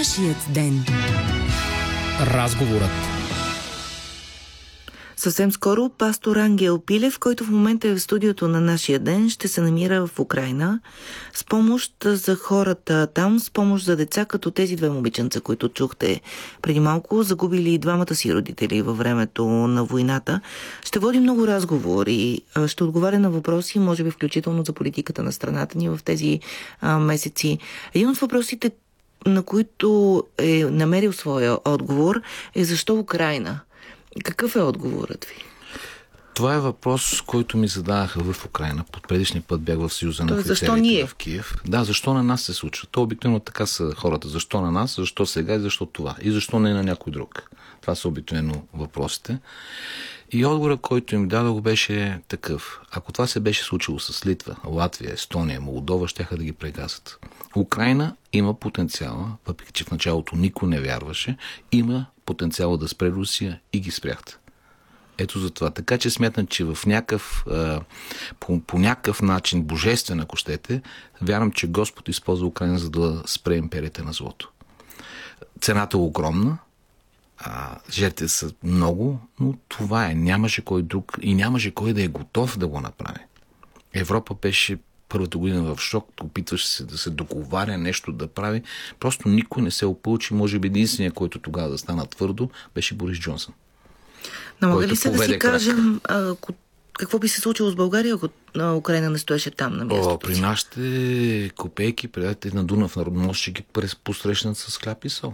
Нашият ден. Разговорът. Съвсем скоро пастор Ангел Пилев, който в момента е в студиото на Нашия ден, ще се намира в Украйна с помощ за хората там, с помощ за деца, като тези две момиченца, които чухте преди малко, загубили двамата си родители във времето на войната. Ще води много разговори, ще отговаря на въпроси, може би включително за политиката на страната ни в тези месеци. Един от въпросите, на които е намерил своя отговор, е защо Украйна? Какъв е отговорът ви? Това е въпрос, който ми зададаха в Украйна. Под предишния път бях в Съюза на офицерите в Киев. Да, защо на нас се случва? То обикновено така са хората. Защо на нас, защо сега и защо това? И защо не на някой друг? Това са обикновено въпросите. И отговорът, който им дадох, беше такъв. Ако това се беше случило с Литва, Латвия, Естония, Молдова, щяха да ги прегазят. Украйна има потенциала, въпреки че в началото никой не вярваше, има потенциала да спре Русия и ги спряхте. Ето за това. Така че смятам, че в по някакъв начин, божествен, ако щете, вярвам, че Господ използва Украйна, за да спре империята на злото. Цената е огромна, жертвите са много, но това е. Нямаше кой друг и нямаше кой да е готов да го направи. Европа беше първата година в шок, опитваше се да се договаря нещо да прави. Просто никой не се опълчи. Може би единственият, който тогава да стана твърдо, беше Борис Джонсън. Но мога ли се да си кажем какво би се случило с България, ако Украйна не стоеше там на мястото? При нашите копейки, приятели на Дунав народност, ще ги посрещнат с хляб и сол.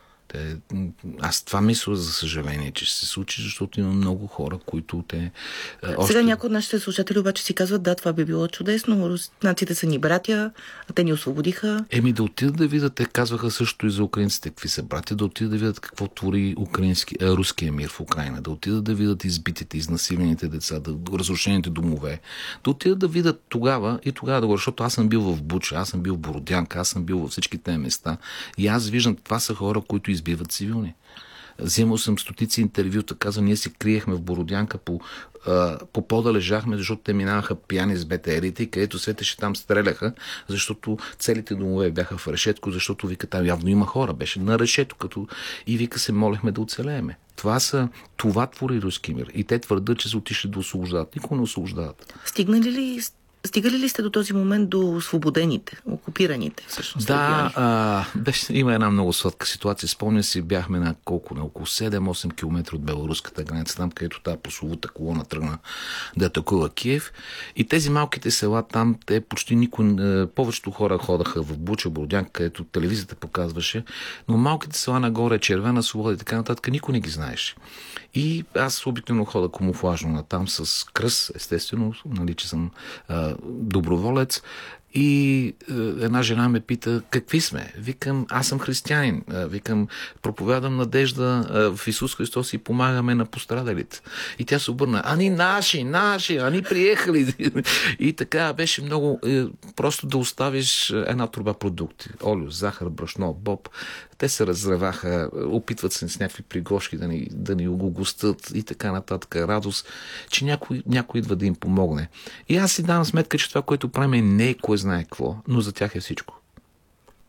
Аз това мисля, за съжаление, че ще се случи, защото има много хора, които Сега някои от нашите слушатели обаче си казват, да, това би било чудесно, руснаците са ни братя, а те ни освободиха. Да отидат да видят, те казваха също и за украинците какви са братя, да отидат да видят какво твори руския мир в Украйна, да отидат да видят избитите, изнасилените деца, разрушените домове, да отидат да видят тогава и тогава да го, защото аз съм бил в Буча, аз съм бил в Бородянка, аз съм бил във всички тези места и аз виждам, това са хора, които избиват цивилни. Вземал съм стотици интервюта, каза, ние се криехме в Бородянка, по пода лежахме, защото те минаваха пияни с БТР-ите и където светеше там стреляха, защото целите домове бяха в решетко, защото вика там явно има хора, беше на решето, и вика се молехме да оцелееме. Това твори руски мир. И те твърдят, че са отишли да освобождават. Никога не освобождават. Стигали ли сте до този момент до освободените, окупираните всъщност? Да, има една много сладка ситуация. Спомня си, бяхме на около 7-8 км от беларуската граница, там където тази прословута колона тръгна да атакува Киев. И тези малките села там, почти никой, повечето хора ходаха в Буча, Бородянка, където телевизията показваше, но малките села нагоре, Червена свобода и така нататък, никой не ги знаеше. И аз обикновено хода камуфлажно натам с кръст, естествено, че съм доброволец. И една жена ме пита, какви сме? Викам, аз съм християнин. Викам, проповядам надежда в Исус Христос и помагаме на пострадалите. И тя се обърна, ани наши, ани приехали. И така беше много просто да оставиш една турба продукти. Олио, захар, брашно, боб. Те се разреваха, опитват се с някакви пригошки да ни го гостят и така нататък. Радост, че някой идва да им помогне. И аз си давам сметка, че това, което правим, не е кой знае какво, но за тях е всичко.